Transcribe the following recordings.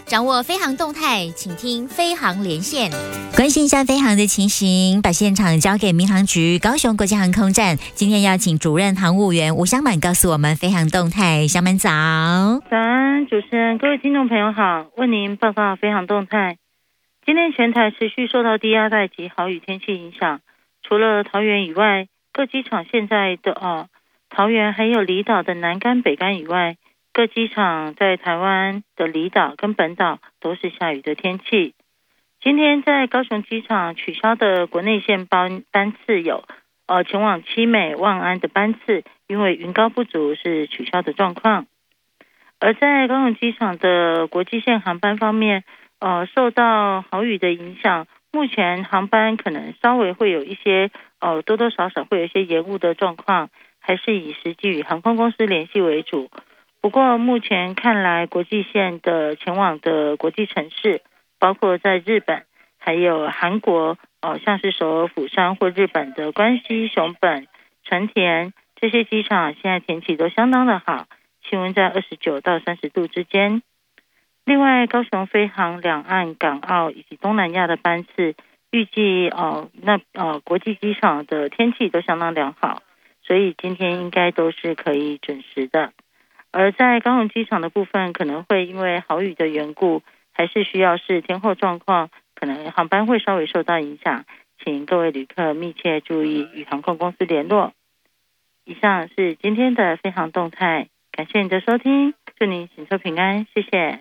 掌握飞航动态，请听飞航连线。 关心一下飞航的情形，把现场交给民航局高雄国际航空站。今天要请主任航务员吴香满告诉我们飞航动态。香满早。 早安，主持人，各位听众朋友好，为您报告飞航动态。今天全台持续受到低压带及豪雨天气影响，除了桃园以外，各机场现在的桃园还有离岛的南竿、北竿以外，各机场在台湾的离岛跟本岛都是下雨的天气。今天在高雄机场取消的国内线班次有前往七美、万安的班次，因为云高不足是取消的状况。而在高雄机场的国际线航班方面，受到豪雨的影响，目前航班可能稍微会有一些多多少少会有一些延误的状况，还是以实际与航空公司联系为主。不过目前看来，国际线的前往的国际城市，包括在日本还有韩国，像是首尔、釜山或日本的关西、熊本、成田这些机场，现在天气都相当的好，气温在29到30度之间。另外，高雄飞航两岸、港澳以及东南亚的班次，预计国际机场的天气都相当良好，所以今天应该都是可以准时的。而在高雄机场的部分，可能会因为豪雨的缘故，还是需要是天候状况，可能航班会稍微受到影响，请各位旅客密切注意与航空公司联络。以上是今天的飞航动态，感谢你的收听，祝您行车平安，谢谢。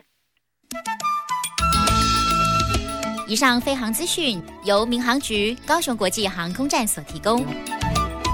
以上飞航资讯由民航局高雄国际航空站所提供。